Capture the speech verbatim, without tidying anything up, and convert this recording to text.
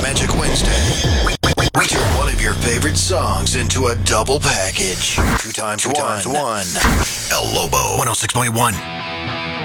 Magic Wednesday. We, we, we, we turn one of your favorite songs into a double package. Two times, Two one. times one. El Lobo. one oh six point one.